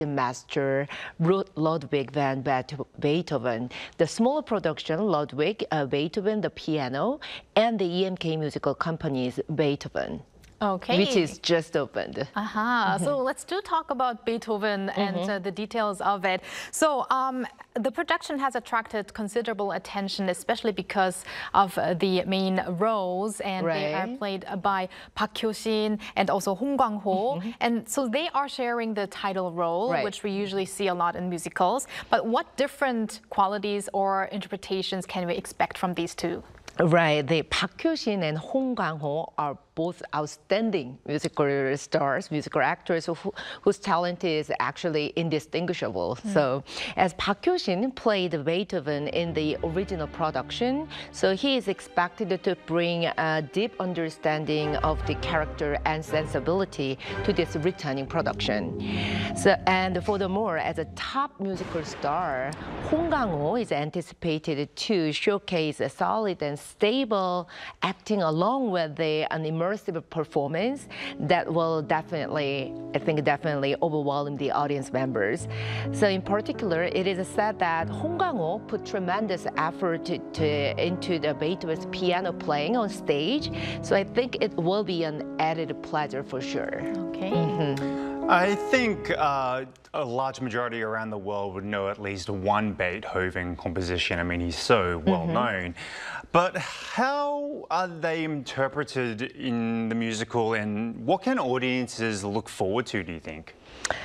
master Ludwig van Beethoven. The smaller production, Ludwig, Beethoven, the piano, and the EMK musical company's Beethoven. Okay. Which is just opened. So let's talk about Beethoven and the details of it. So the production has attracted considerable attention, especially because of the main roles, and they are played by Park Hyo-shin and also Hong Kwang-ho. And so they are sharing the title role, which we usually see a lot in musicals. But what different qualities or interpretations can we expect from these two? Right, the Park Hyo-shin and Hong Kwang-ho are both outstanding musical stars, musical actors whose talent is actually indistinguishable. So, as Park Hyo-shin played Beethoven in the original production, so he is expected to bring a deep understanding of the character and sensibility to this returning production. So, and furthermore, as a top musical star, Hong Kwang-ho is anticipated to showcase a solid and stable acting along with an immersive performance that will definitely overwhelm the audience members. So in particular, it is said that Hong Kwang-ho put tremendous effort into the Beethoven's piano playing on stage. So I think it will be an added pleasure for sure. Okay. I think a large majority around the world would know at least one Beethoven composition. I mean, he's so well known. But how are they interpreted in the musical, and what can audiences look forward to, do you think?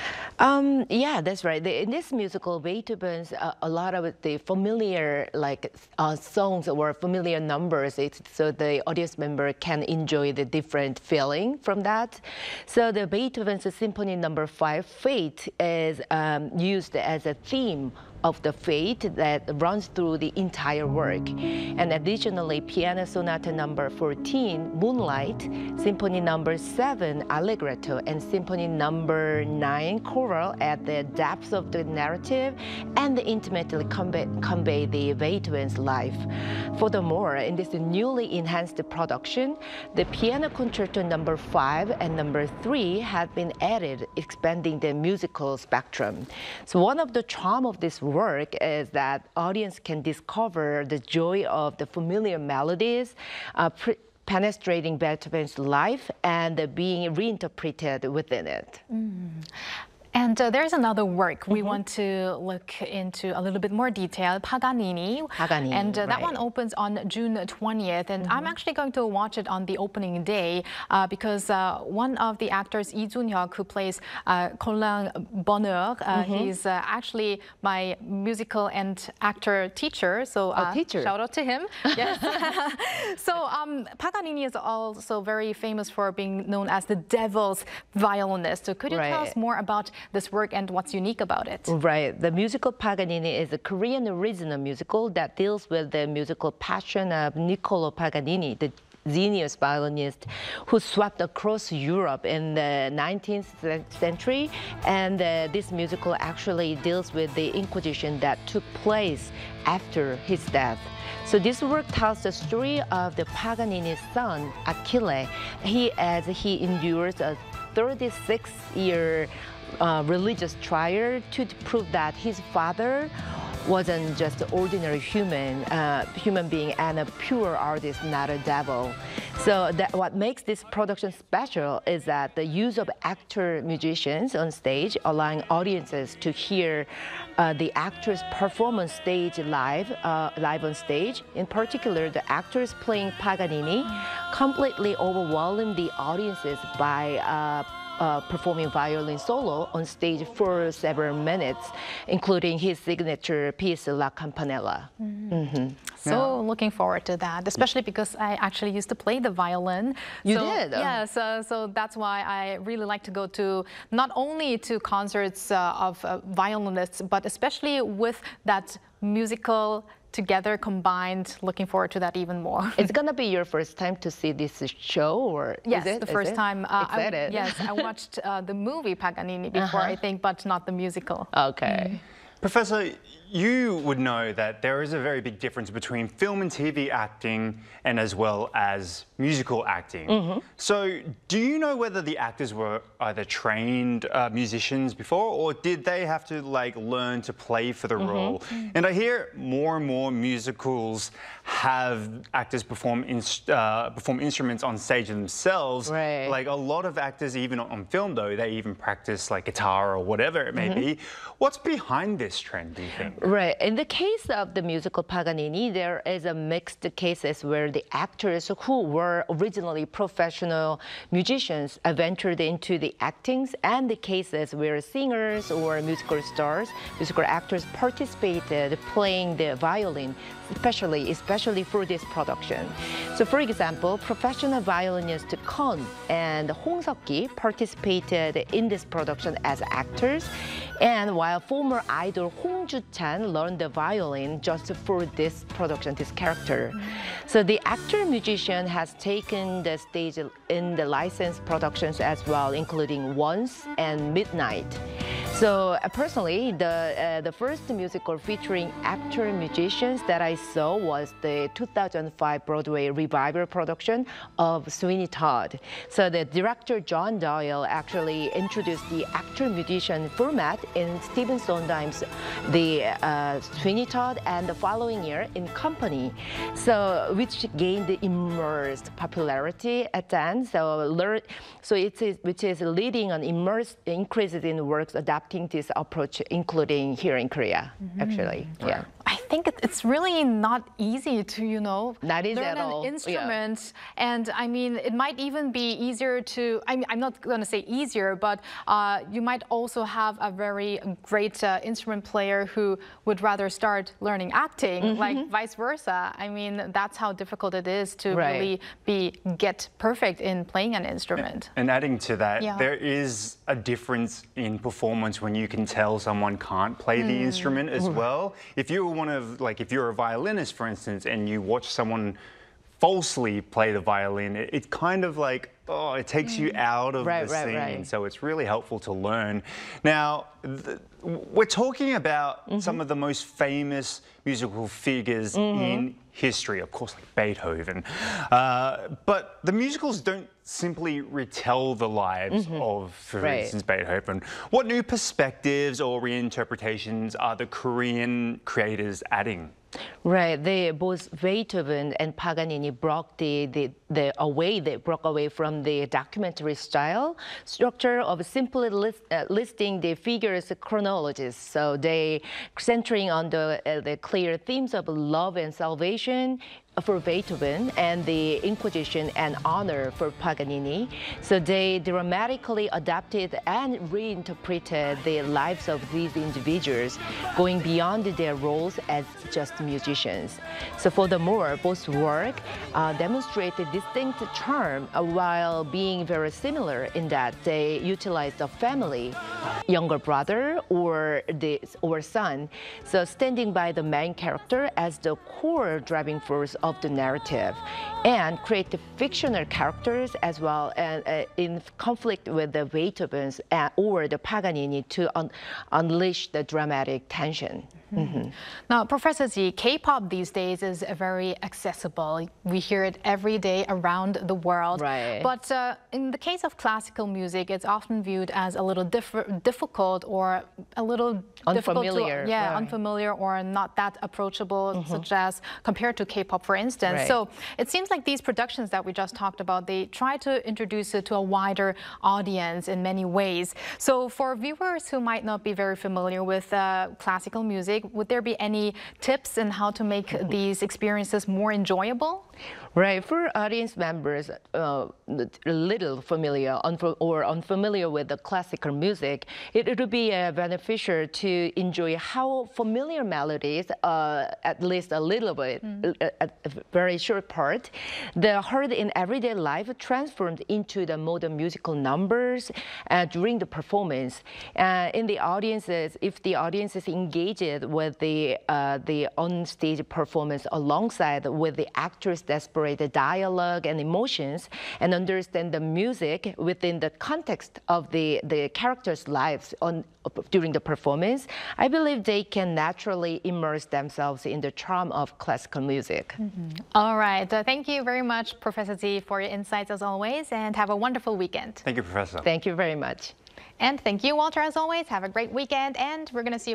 Yeah, that's right. In this musical, Beethoven's a lot of the familiar songs or familiar numbers, so the audience member can enjoy the different feeling from that. So the Beethoven's Symphony No. 5, Fate, is used as a theme of the fate that runs through the entire work. And additionally, Piano Sonata No. 14, Moonlight, Symphony No. 7, Allegretto, and Symphony No. 9, Choral add the depth of the narrative and intimately convey the Beethoven's life. Furthermore, in this newly enhanced production, the Piano Concerto No. 5 and No. 3 have been added, expanding the musical spectrum. So one of the charm of this work is that audience can discover the joy of the familiar melodies, penetrating Beethoven's life and being reinterpreted within it. And there's another work we want to look into a little bit more detail, Paganini. And that one opens on June 20th. And I'm actually going to watch it on the opening day because one of the actors, Lee Jun-hyuk, who plays Colin Bonheur, he's actually my musical and actor teacher. So shout out to him. Yes. So Paganini is also very famous for being known as the devil's violinist. So could you tell us more about this work and what's unique about it? Right. The musical Paganini is a Korean original musical that deals with the musical passion of Niccolò Paganini, the genius violinist who swept across Europe in the 19th century. And this musical actually deals with the Inquisition that took place after his death. So this work tells the story of the Paganini's son, Achille. As he endures a 36-year religious trial to prove that his father wasn't just an ordinary human being and a pure artist, not a devil. So what makes this production special is that the use of actor musicians on stage, allowing audiences to hear the actors perform on stage live on stage. In particular, the actors playing Paganini completely overwhelm the audiences by performing violin solo on stage for several minutes, including his signature piece, La Campanella. So looking forward to that, especially because I actually used to play the violin. You did? Yes, so that's why I really like to go to not only to concerts of violinists, but especially with that musical together combined. Looking forward to that even more. It's gonna be your first time to see this show, or yes, is it? the first time. Excited. Yes, I watched the movie Paganini before, I think, but not the musical. Okay. Professor, you would know that there is a very big difference between film and TV acting and as well as musical acting. So do you know whether the actors were either trained musicians before, or did they have to like learn to play for the role? And I hear more and more musicals have actors perform instruments on stage themselves. Right. Like a lot of actors, even on film though, they even practice like guitar or whatever it may be. What's behind this trend, do you think? Right. In the case of the musical Paganini, there is a mixed cases where the actors who were originally professional musicians ventured into the actings, and the cases where singers or musical stars, musical actors participated playing the violin, especially for this production. So for example, professional violinist Kon and Hong Seok-gi participated in this production as actors, and while former idol Hong Joo-chan learned the violin just for this production, this character. So the actor-musician has taken the stage in the licensed productions as well, including Once and Midnight. So personally, the first musical featuring actor-musicians that I saw was the 2005 Broadway revival production of Sweeney Todd. So the director John Doyle actually introduced the actor-musician format in Stephen Sondheim's The Sweeney Todd, and the following year in Company, so which gained immersed popularity at the end. Which is leading an increases in works adapting this approach, including here in Korea, actually. Yeah. I think it's really not easy to, Not easy learn at all. an instrument. Yeah. And I mean, it might even be easier to, I'm not going to say easier, but you might also have a very great instrument player who would rather start learning acting, like vice versa. I mean, that's how difficult it is to really get perfect in playing an instrument. And adding to that, there is a difference in performance when you can tell someone can't play the instrument as well. If you're if you're a violinist, for instance, and you watch someone falsely play the violin, it's kind of like, it takes you out of the scene. So it's really helpful to learn. Now, we're talking about some of the most famous musical figures in history, of course, like Beethoven. But the musicals don't simply retell the lives of, for instance, Beethoven. What new perspectives or reinterpretations are the Korean creators adding? Right, both Beethoven and Paganini broke away from the documentary style structure of simply listing the figures' chronologies. So they centering on the clear themes of love and salvation for Beethoven and the Inquisition and honor for Paganini. So they dramatically adapted and reinterpreted the lives of these individuals, going beyond their roles as just musicians. So furthermore, both work demonstrate a distinct charm while being very similar in that they utilize the family, younger brother or son, so standing by the main character as the core driving force of the narrative, and create the fictional characters as well, and in conflict with the Beethoven's or the Paganini to unleash the dramatic tension. Now, Professor Z, K-pop these days is very accessible. We hear it every day around the world. Right. But in the case of classical music, it's often viewed as a little difficult or a little unfamiliar. Unfamiliar or not that approachable, such as compared to K-pop, for instance. So it seems like these productions that we just talked about, they try to introduce it to a wider audience in many ways. So for viewers who might not be very familiar with classical music, would there be any tips in how to make these experiences more enjoyable? Right, for audience members little familiar or unfamiliar with the classical music, it would be beneficial to enjoy how familiar melodies, at least a little bit, a very short part, the heard in everyday life transformed into the modern musical numbers during the performance. In the audiences, if the audience is engaged with the on-stage performance alongside with the actors' desperate dialogue and emotions, and understand the music within the context of the characters' lives during the performance, I believe they can naturally immerse themselves in the charm of classical music. All right. Thank you very much, Professor Z, for your insights as always, and have a wonderful weekend. Thank you, Professor. Thank you very much. And thank you, Walter, as always. Have a great weekend, and we're going to see you